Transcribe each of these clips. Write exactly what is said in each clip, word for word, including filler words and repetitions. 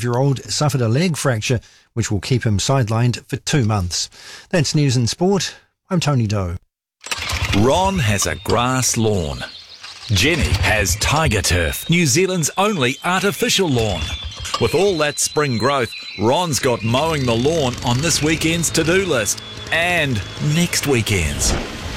twenty-five-year-old suffered a leg fracture, which will keep him sidelined for two months. That's News and Sport. I'm Tony Doe. Ron has a grass lawn. Jenny has Tiger Turf, New Zealand's only artificial lawn. With all that spring growth, Ron's got mowing the lawn on this weekend's to-do list. And next weekend's.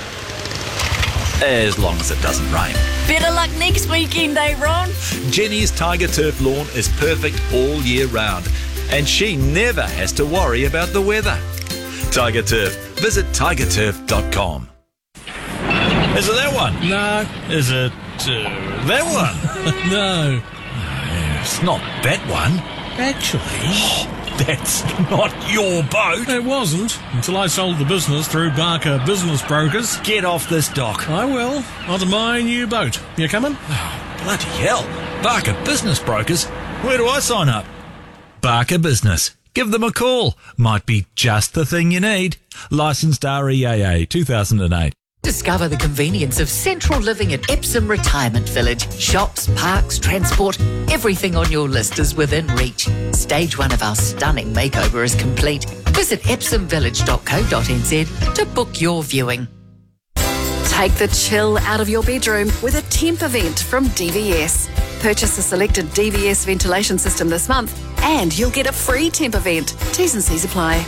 As long as it doesn't rain. Better luck next weekend, eh, Ron? Jenny's Tiger Turf lawn is perfect all year round, and she never has to worry about the weather. Tiger Turf. Visit tiger turf dot com. Is it that one? No. Is it uh, that one? No. It's not that one. Actually, oh, that's not your boat. it wasn't until I sold the business through Barker Business Brokers. Get off this dock. I will. Onto my new boat. You coming? Oh, bloody hell. Barker Business Brokers? Where do I sign up? Barker Business. Give them a call. Might be just the thing you need. Licensed R E A A two thousand eight. Discover the convenience of central living at Epsom Retirement Village. Shops, parks, transport, everything on your list is within reach. Stage one of our stunning makeover is complete. Visit epsom village dot co dot n z to book your viewing. Take the chill out of your bedroom with a temp event from D V S. Purchase a selected D V S ventilation system this month and you'll get a free temp event. T's and C's apply.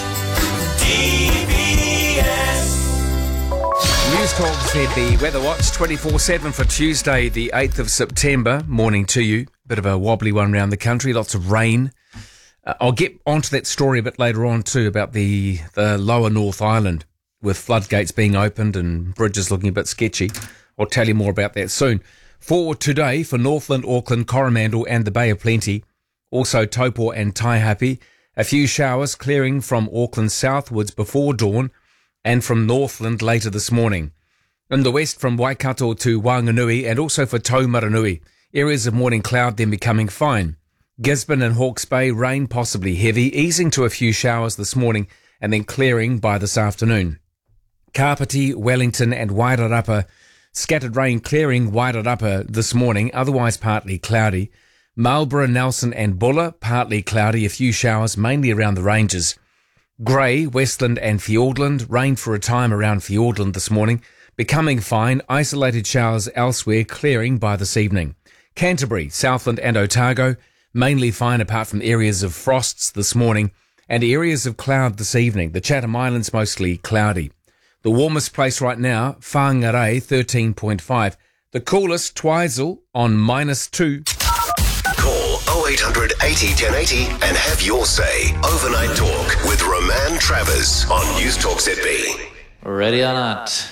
D V S. News Talk Z B Weather Watch twenty-four seven for Tuesday, the eighth of September. Morning to you. Bit of a wobbly one around the country. Lots of rain. Uh, I'll get onto that story a bit later on too about the, the lower North Island with floodgates being opened and bridges looking a bit sketchy. I'll tell you more about that soon. For today, for Northland, Auckland, Coromandel and the Bay of Plenty, also Taupo and Taihape, a few showers clearing from Auckland southwards before dawn and from Northland later this morning. In the west from Waikato to Wanganui and also for Taumaranui, areas of morning cloud then becoming fine. Gisborne and Hawke's Bay, rain possibly heavy, easing to a few showers this morning and then clearing by this afternoon. Kapiti, Wellington and Wairarapa, scattered rain clearing Wairarapa this morning, otherwise partly cloudy. Marlborough, Nelson and Buller, partly cloudy, a few showers mainly around the ranges. Grey, Westland and Fiordland, rain for a time around Fiordland this morning, becoming fine, isolated showers elsewhere, clearing by this evening. Canterbury, Southland and Otago, mainly fine apart from areas of frosts this morning, and areas of cloud this evening. The Chatham Islands mostly cloudy. The warmest place right now, Whangarei, thirteen point five. The coolest, Twizel, on minus two. Call oh eight hundred eighty ten eighty and have your say. Overnight Talk with Roman Travers on News Talk Z B. Ready or not.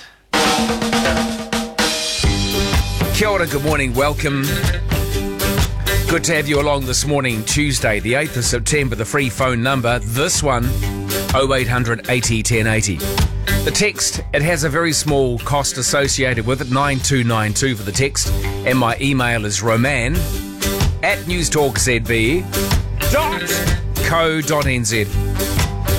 Kia ora, good morning, welcome. Good to have you along this morning, Tuesday, the eighth of September. The free phone number, this one, oh eight hundred eighty ten eighty. The text, it has a very small cost associated with it, nine two nine two for the text, and my email is roman at newstalkzb dot co dot n z.